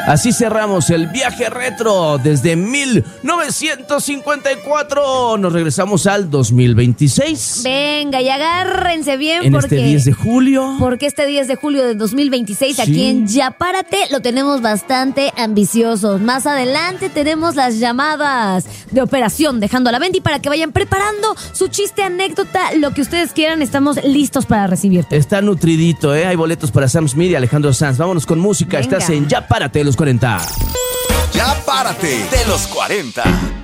Así cerramos el viaje retro desde 1954. Nos regresamos al 2026. Venga, y agárrense bien en porque... este 10 de julio. Porque este 10 de julio de 2026 Sí. aquí en Ya Párate lo tenemos bastante ambiciosos. Más adelante tenemos las llamadas de operación Dejando a la Venta y para que vayan preparando su chiste, anécdota, lo que ustedes quieran, estamos listos para recibirte. Está nutridito, ¿eh? Hay boletos para Sam Smith y Alejandro Sanz. Vámonos con música. Venga. Estás en Ya Párate de los 40. Ya Párate de los 40.